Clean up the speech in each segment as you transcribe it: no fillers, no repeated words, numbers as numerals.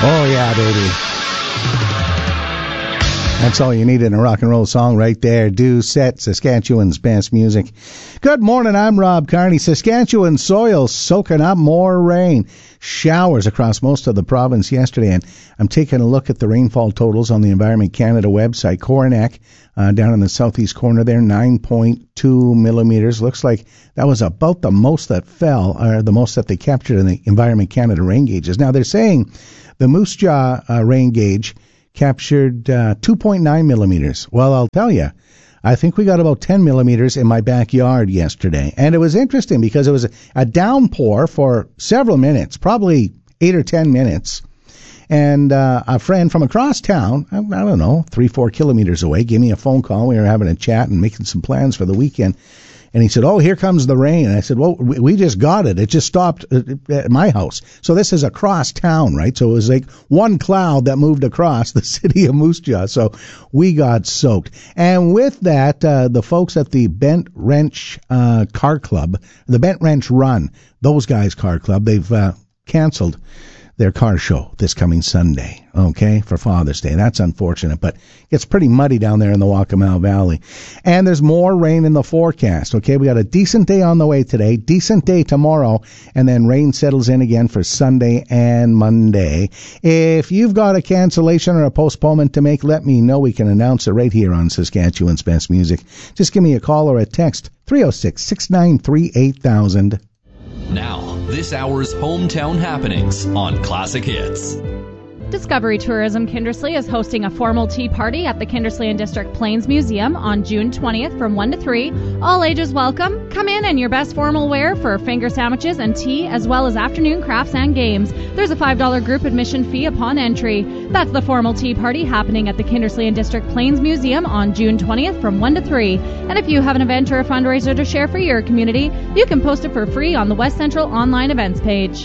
Oh, yeah, baby. That's all you need in a rock and roll song right there. Do set Saskatchewan's best music. Good morning, I'm Rob Carney. Saskatchewan soil soaking up more rain. Showers across most of the province yesterday, and I'm taking a look at the rainfall totals on the Environment Canada website. Coronach, down in the southeast corner there, 9.2 millimeters. Looks like that was about the most that fell, or the most that they captured in the Environment Canada rain gauges. Now, they're saying the Moose Jaw rain gauge captured 2.9 millimeters. Well, I'll tell you, I think we got about 10 millimeters in my backyard yesterday. And it was interesting because it was a downpour for several minutes, probably 8 or 10 minutes. And a friend from across town, I don't know, 3-4 kilometers away, gave me a phone call. We were having a chat and making some plans for the weekend. And he said, "Oh, here comes the rain." And I said, "Well, we just got it. It just stopped at my house." So this is across town, right? So it was like one cloud that moved across the city of Moose Jaw. So we got soaked. And with that, the folks at the Bent Wrench Car Club, the Bent Wrench Run, those guys' car club, they've canceled their car show this coming Sunday, okay, for Father's Day. That's unfortunate, but it's pretty muddy down there in the Waccamaw Valley. And there's more rain in the forecast, okay? We got a decent day on the way today, decent day tomorrow, and then rain settles in again for Sunday and Monday. If you've got a cancellation or a postponement to make, let me know. We can announce it right here on Saskatchewan's Best Music. Just give me a call or a text, 306-693-8000. Now, this hour's hometown happenings on Classic Hits. Discovery Tourism Kindersley is hosting a formal tea party at the Kindersley and District Plains Museum on June 20th from 1 to 3. All ages welcome. Come in your best formal wear for finger sandwiches and tea, as well as afternoon crafts and games. There's a $5 group admission fee upon entry. That's the formal tea party happening at the Kindersley and District Plains Museum on June 20th from 1 to 3. And if you have an event or a fundraiser to share for your community, you can post it for free on the West Central online events page.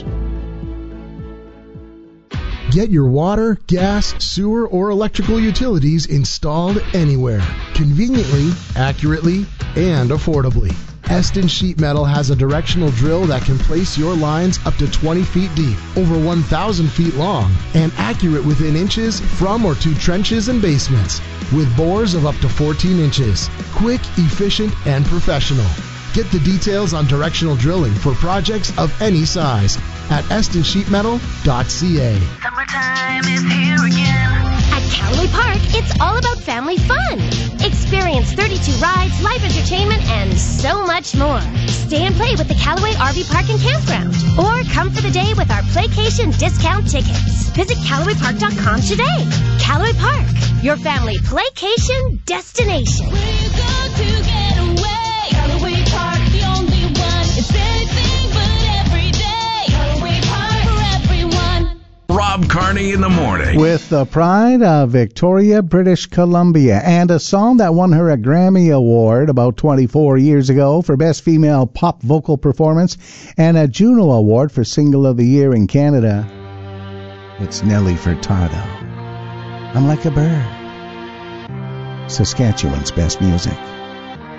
Get your water, gas, sewer, or electrical utilities installed anywhere, conveniently, accurately, and affordably. Eston Sheet Metal has a directional drill that can place your lines up to 20 feet deep, over 1,000 feet long, and accurate within inches from or to trenches and basements, with bores of up to 14 inches. Quick, efficient, and professional. Get the details on directional drilling for projects of any size at estonsheetmetal.ca. Summertime is here again. At Callaway Park, it's all about family fun. Experience 32 rides, live entertainment, and so much more. Stay and play with the Callaway RV Park and Campground. Or come for the day with our Playcation discount tickets. Visit CallawayPark.com today. Callaway Park, your family Playcation destination. Where you go to get away. Callaway Park, the only one. It's anything but every day. Callaway Park for everyone. Rob Carney in the morning. With the pride of Victoria, British Columbia, and a song that won her a Grammy Award about 24 years ago for Best Female Pop Vocal Performance and a Juno Award for Single of the Year in Canada. It's Nelly Furtado. I'm Like a Bird. Saskatchewan's Best Music.